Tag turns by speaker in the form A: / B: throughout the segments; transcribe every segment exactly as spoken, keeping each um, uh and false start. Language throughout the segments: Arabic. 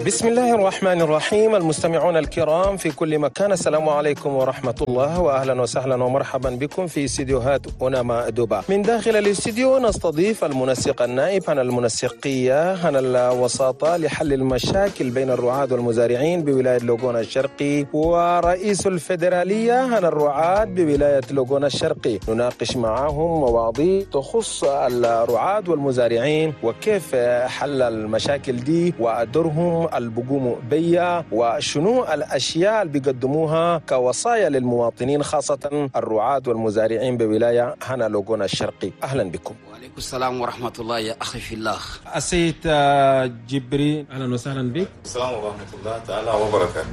A: بسم الله الرحمن الرحيم. المستمعون الكرام في كل مكان، السلام عليكم ورحمة الله، وأهلا وسهلا ومرحبا بكم في استديوهات أوناما دوبا. من داخل الاستديو نستضيف المنسق النائب عن المنسقية عن الوساطة لحل المشاكل بين الرعاة والمزارعين بولاية لوغونا الشرقي، ورئيس الفيدرالية عن الرعاة بولاية لوغونا الشرقي. نناقش معهم مواضيع تخص الرعاة والمزارعين وكيف حل المشاكل دي ودورهم البقوم بيا، وشنو الأشياء اللي بيقدموها كوصايا للمواطنين خاصة الرعاة والمزارعين بولاية هنا لوغونا الشرقي. أهلا بكم.
B: وعليكم السلام ورحمة الله يا أخي في الله.
A: السيد جبري، أهلا وسهلا بك.
C: السلام ورحمة الله تعالى وبركاته.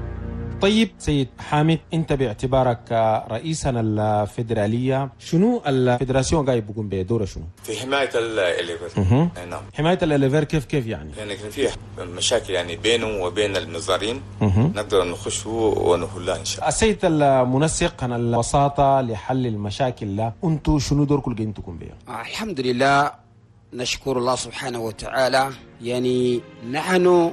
A: طيب سيد حامد، انت باعتبارك رئيسا الفيدرالية، شنو الفيدراسيون قاعد بيقوم بدوره شنو؟
C: في حماية الاليفر.
A: نعم. حماية الاليفر كيف كيف يعني؟
C: يعني كان في مشاكل يعني بينه وبين المزارعين، نقدر نخش ونحلها ان شاء الله.
A: السيد المنسق عن الوساطة لحل المشاكل، لا انتم شنو دوركم اللي انتم بها؟
B: الحمد لله، نشكر الله سبحانه وتعالى. يعني نحن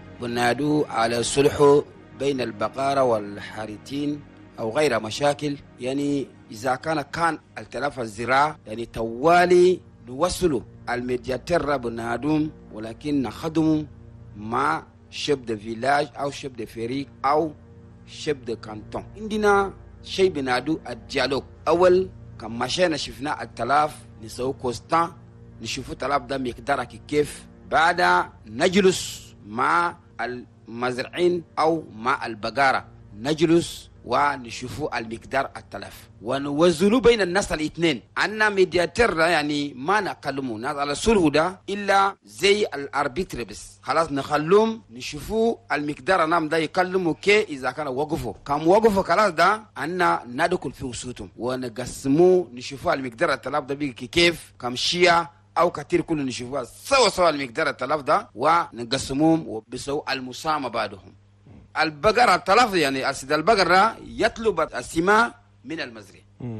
B: بنادو على الصلح بين البقارة والحارتين أو غير مشاكل. يعني إذا كان كان التلف الزراعة يعني توالي نوصلوا الميدياتير بنادوم، ولكن نخدموا مع شيب دي فيلاج أو شيب دي فريق أو شيب دي كانتون. عندنا شيء بنادو الديالوج. أول كان مشينا شفنا التلاف نسوي كوستان، نشوفوا التلاف ده مقدارك كيف، بعد نجلس مع المزرعين أو مع البقارة، نجلس ونشوفوا المقدار التلف ونوزنوا بين الناس الاثنين. عنا ميدياتير يعني ما نكلموا ناس على الصلح ده إلا زي الاربيتر بس، خلاص نخلوهم نشوفوا المقدار نام ده يكلموا كي إذا كانوا وقفوا كم وقفوا خلاص ده عنا ندخل في وسطهم ونقسموا نشوفوا المقدار التلف ده بيجي كيف كم شيء أو كثير كله نشوفها سوا سوا المقدار التلف ده ونقسموهم وبسوا المسامة بعدهم. البقرة التلف يعني أسد البقرة يطلب السماء من المزرعة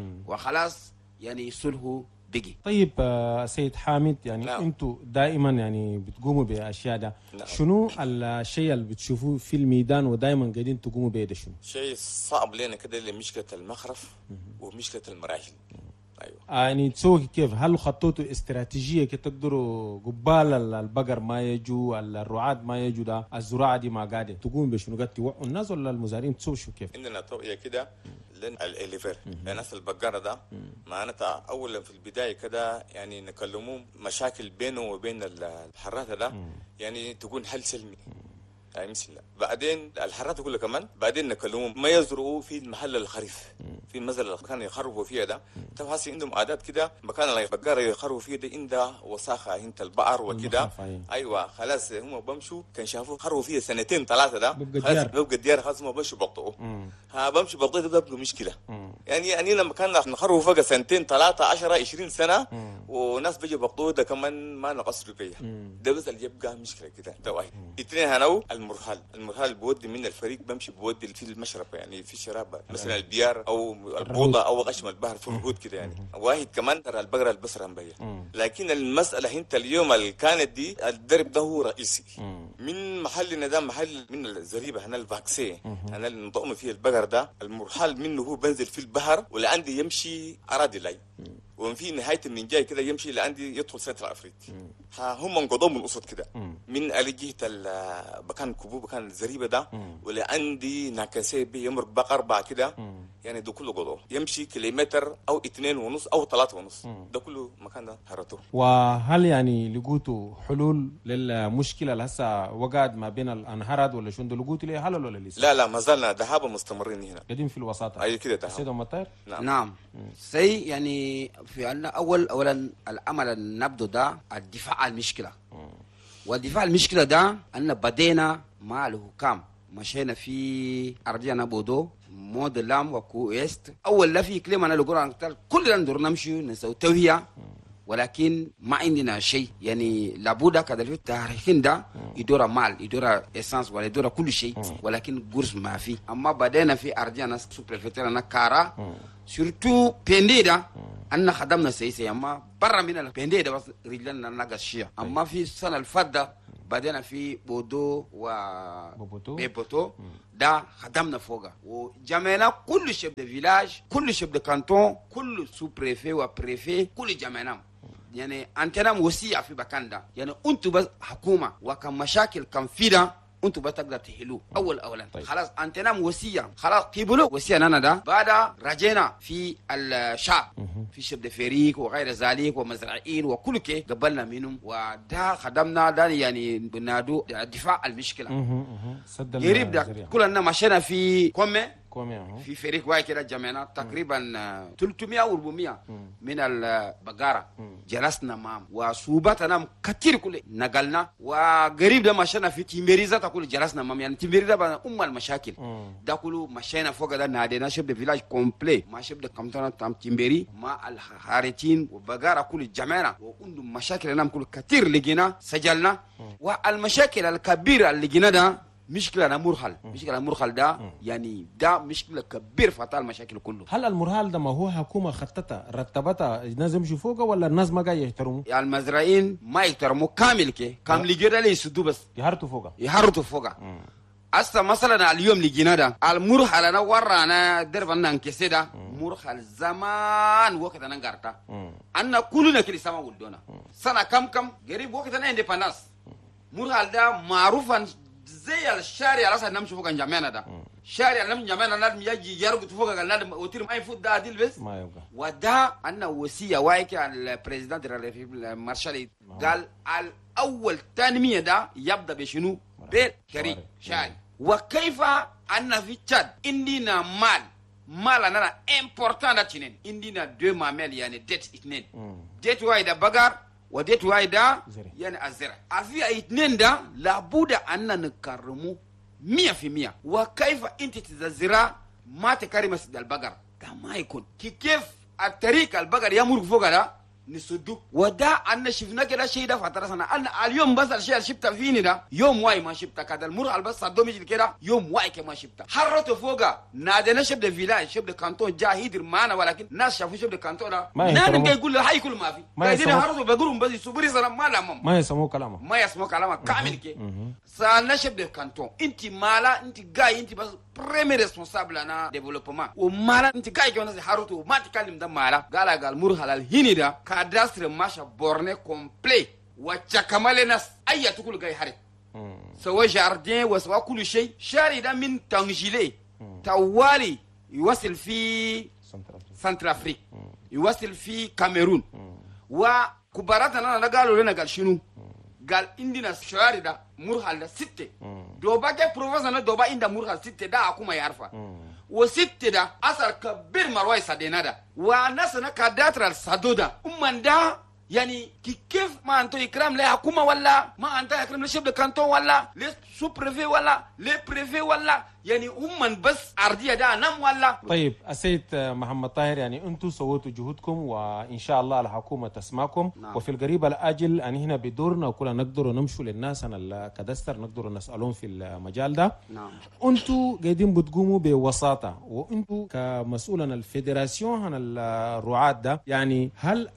B: وخلاص يعني صلحه بيجي.
A: طيب سيد حامد، يعني
C: نعم.
A: انتوا دائما يعني بتقوموا بأشياء ده.
C: نعم.
A: شنو الشيء اللي بتشوفوه في الميدان ودائما قاعدين تقوموا به ده شنو؟
C: شيء صعب لنا كده اللي مشكلة المخرف ومشكلة المراحل.
A: ايوه يعني تسوي كيف؟ هل خططوا استراتيجيه كي تقدروا قبال البقر ما يجوا، الرعاة ما يجوا، ده الزراعه دي ما قاعده تقوم بشنو؟ قاعد توعوا الناس ولا المزارعين تسوي شو كيف؟
C: عندنا توعية كده لين الاليفر الناس البقرة ده معناتها اولا في البداية كده يعني نكلموهم مشاكل بينه وبين الحراثة ده يعني تكون حل سلمي. يعني مثل بعدين الحرات كلها كمان بعدين نكلمهم ما يزرعوا في المحل الخريف في المزرعه اللي كانوا يخربوا فيها ده. طب هسه عندهم عادات كده، مكان اللي البقره يخربوا فيه ده عنده وساخه انت البقر وكده. ايوه خلاص هم بمشوا كان شافوا خربوا فيها سنتين ثلاثه ده خلاص بيبقى ديار خلاص ما بمشوا بقطعوا. ها بمشوا بقطعوا ده بيبقى مشكله. يعني يعني لما كان نخربوا فوق سنتين ثلاثه عشرة عشرين سنه وناس بيجوا بقطعوا ده كمان ما نقصروا فيها، ده بس اللي يبقى مشكله كده. ده واحد. اثنين هنو المرحال المرحال بودي من الفريق بمشي بودي في المشرب يعني في شراب مثلا البيار او البوضه او غشم البحر في الهود كده. يعني واحد كمان ترى البقره البصره مبين. لكن المساله انت اليوم اللي كانت دي الدرب ده هو رئيسي من محلنا ده محل من الزريبه هنا الفاكسي انا اللي نطقم فيه البقر ده. المرحال منه هو بنزل في البحر ولا عندي يمشي اراضي لاي ومن في نهايه من جاي كده يمشي لعندي يدخل سنترال افريقيا. ها هم انقضوا من الاسد كده من الجهه المكان كبوب مكان الزريبه ده ولا عندي ناكاسي بيمرق بقر بقى كده. يعني ده كله قضوه يمشي كيلومتر او اثنين ونص او ثلاثة ونص ده كله مكان ده هرته.
A: وهل يعني لقيتوا حلول للمشكله اللي هسه وقعت ما بين الانهرات ولا شنو؟ لقيتوا ليه حل ولا لسه؟
C: لا لا ما زالنا ذهابا مستمرين هنا
A: قاعدين في الوساطه.
C: اي كده ذهاب.
A: سيد مطير.
B: نعم, نعم. سي يعني في عندنا اول اولا العمل النبض ده الدفاع عن المشكله. والدفاع عن المشكله ده ان بدينا مع الحكام مشينا في ارضينا بودو مود لام وكويست. اول لا في كلمه انا لقران كلنا ندور نمشي نسوي توهيه ولكن ما عندنا شيء. يعني لابد كذا في التاريخين ده يدور مال يدور اسانس ولا يدور كل شيء ولكن قرص ما في. اما بدينا في ارضينا سوبرفيتيرنا كارا سورتو بينديدا أن خدمنا سيسي. أما برا من البندية بس رجلنا نقص شيء. أما في السنة الفضة بدأنا في بودو و
D: بوبوتو.
B: بيبوتو ده خدمنا فوقها، وجمعنا كل شيف دي فيلاج، كل شيف دي كانتون، كل سو بريفي وبريفي، كل جمعنا. يعني أنتنا وسيع في مكان ده، يعني أنتوا بس حكومة وكان مشاكل كان في ده انتوا بتقدر تحلوه اول اولا. طيب. خلاص انتنا وسيع، خلاص قبلوا وسيع لنا ده، بعد رجينا في الشعب في شبه فريق وغير ذلك ومزرعين وكل كي قبلنا منهم، وده خدمنا ده يعني بنادو دفاع المشكله.
D: سد
B: قريب ده كلنا مشينا في كومه
D: كومي
B: في فريق واحد كده جمعنا تقريبا ثلاثمية او أربعمية من البقره، جلسنا معهم وصوبتنا كثير كله نقلنا، وقريب ده مشينا في تيمبريزا تقول جلسنا معهم، يعني تيمبريزا ده ام المشاكل ده كله مشينا فوق ده نادينا شبه فيلاج كومبلي مع شبه كامتانا تام تيمبري مع الحارتين وبقره كل جمعنا، وعندهم مشاكل نام كل كثير لقينا سجلنا. والمشاكل الكبيره اللي لقينا ده مشكلة أنا مرحل، مشكلة مرحل ده يعني ده مشكلة كبير فتاة المشاكل كله.
D: هل المرحل ده ما هو حكومة خطتها رتبتها الناس يمشوا فوقه ولا الناس ما قاعد يحترموا؟
B: يعني المزرعين ما يحترموا كامل كي كامل لقينا لي يسدوا بس
D: يهرتوا فوقه
B: يهرتوا فوقه. أصلا مثلا اليوم لقينا ده المرحل أنا ورانا دربنا انكسي ده مرحل زمان وقت أنا قرطة أنا كلنا كل سما ولدونا سنة كم كم قريب وقت أنا اندبندنس. مرحل ده معروفا زي الشارع راسا نمشي فوق جمعنا ده، شارع نمشي جمعنا نادم يجي يرقد فوق نادم وتير ما يفوت ده ديل بس
D: ما يبقى.
B: وده أنا وصية وايك البريزيدنت المارشال قال الأول تنمية ده يبدأ بشنو؟ بيت كريم شارع. وكيف أن في تشاد عندنا مال مال أنا إمبورتان أتنين عندنا دو مامل يعني ديت اثنين ديت وايد بقر وديت وايدا يعني الزرع أفيا اثنين ده لابد أن نكرمه مية في مية. وكيف أنت تزرع ما تكرم مسجد البقر ده ما يكون كيف الطريق البقر يمر فوق ده نسدو. وده أن شفنا كده شيء ده فترسنا أن اليوم بس الشيء اللي شفته فيني ده يوم واي ما شفته كده المرحل بس صدومي كده يوم واي كما شفته حرته فوقه نادنا شبه فيلاج شبه كانتون جاهيد معنا، ولكن ناس شافوا شبه كانتون ده نادم جاي يقول له هاي كل ما في قاعدين حرته بيقولوا بس صبري سلام ما لهم
D: ما يسمعوا كلامه
B: ما يسمعوا كلامه كامل كي سالنا شبه كانتون انت مالا انت جاي انت بس بريمير ريسبونسابل انا ديفلوبمنت ومالا انت جاي كمان حرته ما تكلم ده مالا قال قال مرحل الهيني ده كاداستر ماشا بورني كومبلي وتشكمل ناس اي تقول جاي حرت سواء جاردين وسواء كل شيء شاري ده من تنجيلي توالي يوصل في سنتر افريق يوصل في كاميرون وكباراتنا انا قالوا لنا قال شنو قال عندنا شوارع ده مرحل ده ستة دوبا كي بروفيسور دوبا عند مرحل ستة ده اكو ما يعرفها وستة ده اثر كبير مرواي سدينا ده والناس انا كاداتر السدوده امن ده يعني كيف ما انتو يكرم لا حكومه ولا ما انت يكرم لشيف دي كانتون ولا لي سو بريفي ولا لي بريفي ولا يعني هم بس ارضيه ده نم ولا.
D: طيب السيد محمد طاهر يعني انتم سويتوا جهودكم وان شاء الله الحكومه تسمعكم. نعم. وفي القريب الاجل ان هنا بدورنا وكلنا نقدر نمشوا للناس انا الكدستر نقدر نسالهم في المجال ده. نعم. انتم قاعدين بتقوموا بوساطه وانتم كمسؤول عن الفيدراسيون عن الرعاة ده، يعني هل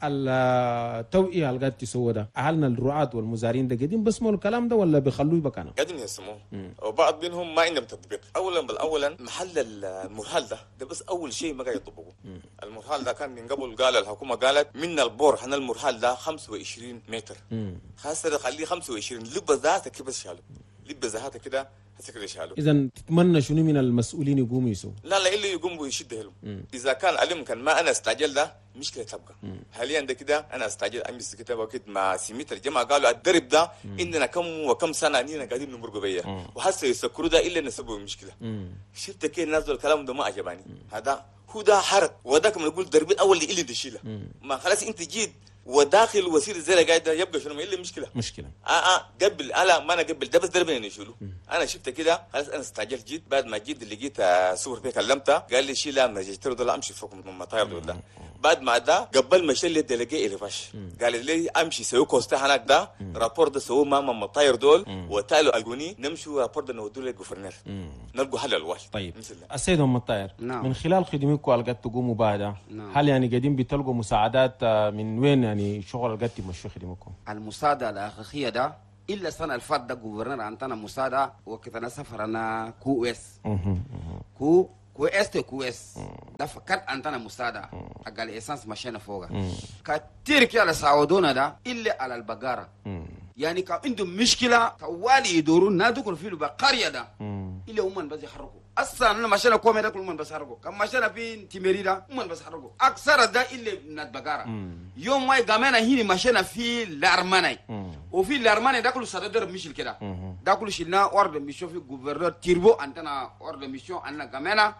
D: التوعيه اللي قاعد تسووا ده اهلنا الرعاة والمزارعين ده قاعدين بسمعوا الكلام ده ولا بيخلوه بكانه؟
C: قاعدين يسموه وبعض منهم ما عندهم تطبيق. اولا بالاولا محل المرحال ده ده بس اول شيء ما قاعد يطبقوه. المرحال ده كان من قبل قال الحكومه قالت من البور حنا المرحال ده خمسة وعشرين متر خاصه خليه خمسة وعشرين لبه ذاته كده بس شالوا لبه ذاته كده هسه كده شالوا. اذا
D: تتمنى شنو من المسؤولين يقوموا يسووا؟
C: لا لا اللي يقوم ويشد حلو. اذا كان علم كان ما انا استعجل ده مشكله تبقى. حاليا ده كده انا استعجل امس كده وقت مع سميت الجماعه قالوا الدرب ده عندنا كم وكم سنه اننا قاعدين نمرق بيها وحسه يسكروا ده الا نسبوا مشكله. شفت كيف الناس الكلام ده ما عجباني. هذا هو ده حرق وذاك ما نقول درب الاول اللي تشيله ما خلاص انت جيت وداخل وسيله زي قاعده يبقى شنو الا مشكله
D: مشكله
C: اه اه قبل انا ما انا قبل ده بس دربين يشيلوا. انا شفت كده خلاص انا استعجلت جيت بعد ما جيت اللي لقيت صور فيه كلمتها قال لي شيلها من جيتر دول امشي فوق من المطاير دول. بعد ما ده قبل ما شيل الديليجي اللي فاش قال لي امشي سوي كوستا هناك ده رابور ده سووا ماما المطاير دول وتالوا القوني نمشوا رابور ده نودوا للجوفرنر نلقوا حل الواحد.
D: طيب السيد محمد طاهر
B: نعم.
D: من خلال خدمتكم اللي قد تقوموا بها نعم. هل يعني قاعدين بتلقوا مساعدات من وين يعني شغل اللي قد تمشوا خدمتكم؟
B: المساعده الاخيره ده الا السنه اللي فاتت ده جوفرنر عندنا مساعده وكتنا سفرنا كو اس كو كو اس كو اس ده فكرت عندنا مساعده اقل اساس مشينا فوقها كتير كده على سعودونا ده الا على البقره يعني كان عندهم مشكله طوالي يدورون نادكل في البقريه ده الا هم بس يحركوا اصلا انا مشينا كومي ده كل من بس يحركوا كان مشينا في تيميري ده هم بس يحركوا اكثر ده الا من البقره يوم ما يقامنا هنا مشينا في الارماني وفي الارماني ده كله صدر مشيل كده ده كله شلنا اورد ميشن في جوفرنر تيربو عندنا اورد ميشن عندنا قامنا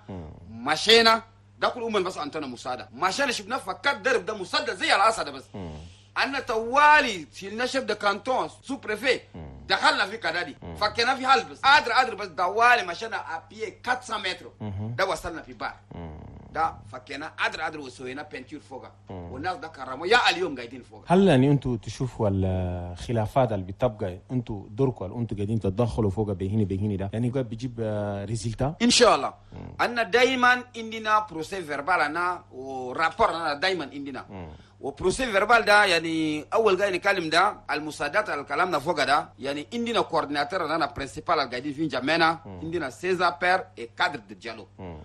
B: مشينا ده كله هم بس عندنا مساعده مشينا شفنا فكات درب ده مساعده زي الاسد بس أنا توالي شلنا شف ده كانتون سو بريفي دخلنا في كدادي فكنا في هلبس قادر قادر بس دوالي مشينا أبيه أربعمية متر ده وصلنا في بار ده فكنا قادر قادر وسوينا بنتير فوقها والناس ده كرموا يا اليوم قاعدين فوقها.
D: هل يعني أنتوا تشوفوا الخلافات اللي بتبقى أنتوا دوركم اللي أنتوا قاعدين تتدخلوا فوقها بهني بهني ده يعني قاعد بيجيب ريزلتا؟ إن
B: شاء الله. أنا دايما عندنا بروسيس فيربال أنا ورابور أنا دايما عندنا. وبروسيس فيربال ده يعني اول جاي نتكلم ده المساعدات على كلامنا فوق ده يعني عندنا كورديناتور انا برينسيبال قاعدين في جمعنا عندنا سيزا بير اي كادر دجالو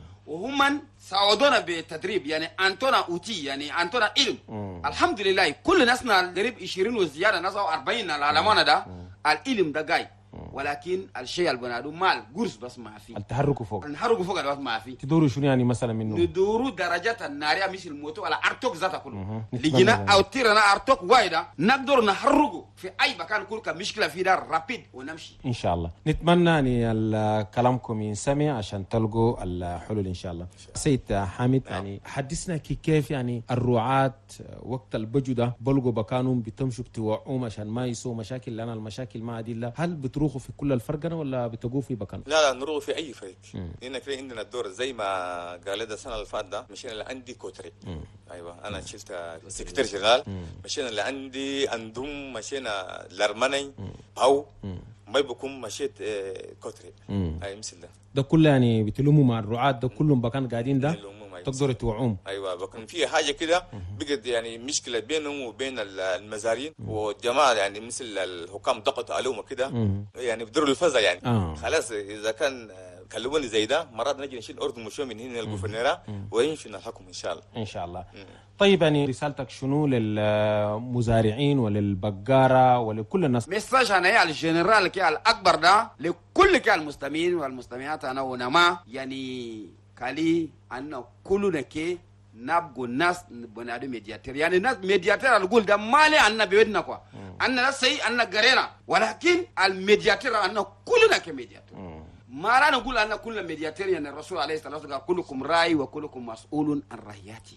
B: وهم ساعدونا بالتدريب يعني انتونا اوتي يعني انتونا علم الحمد لله كل ناسنا دريب عشرين وزياده ناس أربعين العلمانه ده العلم ده جاي ولكن الشيء اللي بنادو مال قرص بس ما في
D: التحرك فوق
B: التحرك فوق بس ما في
D: تدوروا شنو يعني مثلا منه
B: ندوروا درجات الناريه مش الموتو على ارتوك ذاتها كله لجينا او تيرنا ارتوك وايده نقدر نحرقه في اي مكان كل كمشكله في دار رابيد ونمشي
D: ان شاء الله. نتمنى ان كلامكم ينسمع عشان تلقوا الحلول ان شاء الله. سيد حامد يعني حدثنا كيف يعني الرعاة وقت البجو ده بلقوا بكانهم بتمشوا بتوعوهم عشان ما يسووا مشاكل لنا المشاكل ما عديل هل بتروحوا في كل الفرقنا ولا بتقوا في بكان؟
C: لا لا نروح في اي فريق. هنا كده عندنا الدور زي ما قال ده السنه اللي فاتت ده مشينا لعندي كوتري. ايوه انا شلت سكرتير شغال مشينا لعندي اندوم مشينا لرماني او ما بكون مشيت كوتري اي مثل ده
D: ده كله يعني بتلوموا مع الرعاة ده كلهم بكان قاعدين ده تقدروا توعوهم.
C: ايوه بكون في حاجه كده بقت يعني مشكله بينهم وبين المزارين والجماعه يعني مثل الحكام ضغطوا عليهم كده يعني بدروا الفزع يعني آه. خلاص اذا كان كلموني زي ده مرات نجي نشيل ارض مشوه من هنا الجوفرنيره ويمشي الحكم ان شاء الله
D: ان شاء الله. مم. طيب يعني رسالتك شنو للمزارعين وللبقاره ولكل الناس؟
B: مساج انا يا الجنرال كي الاكبر ده لكل كي المستمعين والمستمعات انا ونما يعني كالي أن كلنا كي نبغى الناس بنادو ميدياتير يعني الناس ميدياتير القول ده مالي أننا بيدنا كوا أننا ناس سي أننا غرينا ولكن الميدياتير أننا كلنا كميدياتير ما لا نقول أن كل ميدياتير يعني الرسول عليه الصلاة والسلام كلكم راعي وكلكم مسؤول عن رعيته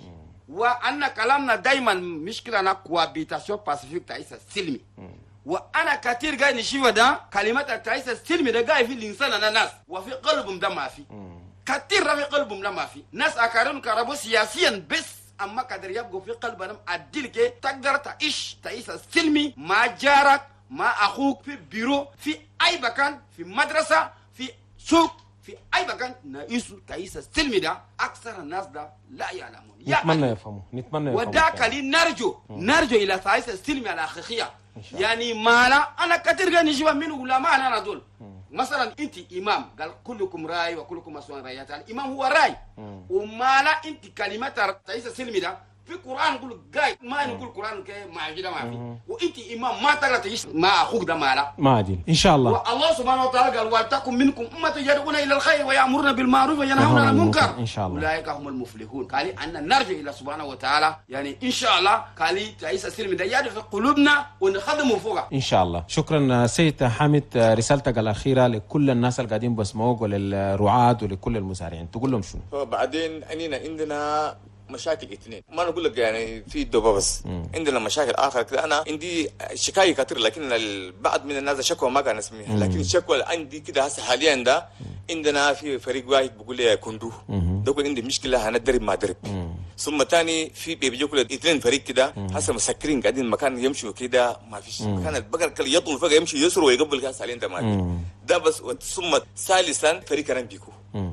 B: وأن كلامنا دايما مشكلة أنا كوابيتاسيون باسيفيك تعيس سلمي وانا كثير جاي نشوف ده كلمات تعيس السلمي ده جاي في الانسان انا ناس وفي قلبهم ده ما في كثير في قلبهم لا ما في ناس اكارون كربو سياسيا بس اما قدر يبقوا في قلبهم ادلك تقدر تعيش تعيش السلمي مع جارك مع اخوك في بيرو في اي مكان في مدرسه في سوق في اي مكان نعيش تعيش السلمي ده اكثر الناس ده لا يعلمون
D: نتمنى يفهموا نتمنى يفهموا
B: وذاك اللي نرجو نرجو الى تعيش السلمي الحقيقيه يعني مالا انا كثير جاي نشوف منه علماء انا دول مثلا انت امام قال كلكم راي وكلكم مسؤول عن رعيته الامام هو راي ومالا انت كلمات تعيس سلمي ده في القران يقول جاي ما نقول القران كده ما يجي ما في وانت امام ما تقدر تعيش مع اخوك ده مالا
D: ما عادل ان شاء الله.
B: والله سبحانه وتعالى قال ولتكن منكم امه يدعون الى الخير ويامرون بالمعروف وينهون عن المنكر
D: ان شاء الله
B: اولئك هم المفلحون. قال ان نرجع الى سبحانه وتعالى يعني ان شاء الله قال تعيس سلمي ده يد في قلوبنا ونخدمه فوقها
D: ان شاء الله. شكرا سيد حامد. رسالتك الاخيره لكل الناس اللي قاعدين بسمعوك وللرعاة ولكل المزارعين تقول لهم شنو؟
C: بعدين اننا عندنا مشاكل اثنين ما نقول لك يعني في الدوبه بس مم. عندنا مشاكل اخر كده انا عندي شكاية كثير لكن البعض من الناس شكوى ما كان اسميها لكن الشكوى عندي كده هسه حاليا ده عندنا في فريق واحد بيقول لي كندو ده يقول عندي مشكله هندرب ما درب ثم ثاني في بيجوا كده اثنين فريق كده هسه مسكرين قاعدين مكان يمشوا كده ما فيش مكان البقر كده يطول فجاه يمشي يسروا ويقبل كاس عليه انت ما ده بس ثم ثالثا فريق كمان بيكو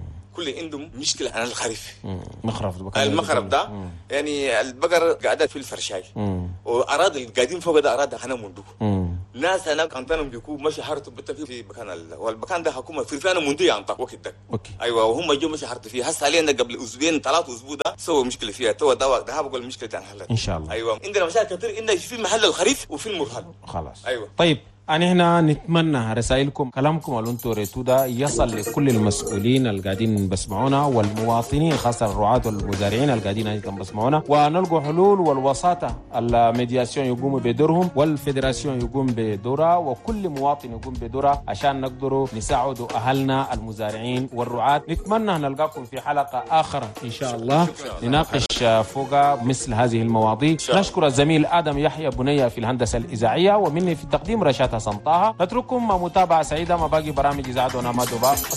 C: كل عندهم مشكله عن الخريف
D: مخرف
C: المخرف ده مم. يعني البقر قاعده في الفرشاي واراضي اللي قاعدين فوق ده اراضي انا مندوب ناس هناك انتنهم بيكون مشي حرتوا بتا في مكان ال... والمكان ده حكومه في فانا منذ ينطق وقت ده.
D: اوكي
C: ايوه وهم جو مشي حرتوا فيه هسه حاليا قبل اسبوعين ثلاثة اسبوع ده سووا مشكله فيها تو ده ده بقول المشكله انحلت
D: ان شاء الله.
C: ايوه عندنا مشاكل كثير ان في محل الخريف وفي المرحل.
D: خلاص
C: ايوه
D: طيب أنا هنا نتمنى رسائلكم كلامكم اللي انتم ريتوه ده يصل لكل المسؤولين اللي قاعدين بسمعونا والمواطنين خاصة الرعاة والمزارعين اللي قاعدين ايضا بسمعونا ونلقوا حلول والوساطة الميدياسيون يقوموا بدورهم والفيدراسيون يقوم بدورها وكل مواطن يقوم بدورها عشان نقدروا نساعدوا أهلنا المزارعين والرعاة. نتمنى نلقاكم في حلقة آخر إن شاء الله نناقش فوق مثل هذه المواضيع. نشكر الزميل آدم يحيى بنية في الهندسة الإذاعية ومني في التقديم رشاد حسن طه. نترككم مع متابعة سعيدة مع باقي برامج إذاعة ونما دوبا.